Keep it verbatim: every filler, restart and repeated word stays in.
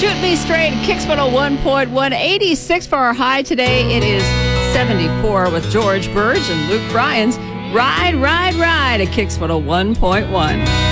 Shoot Me Straight, Kicks one oh one point one, eighty-six for our high today. It is seventy-four with George Burge and Luke Bryan's Ride, Ride, Ride at Kicks one oh one point one.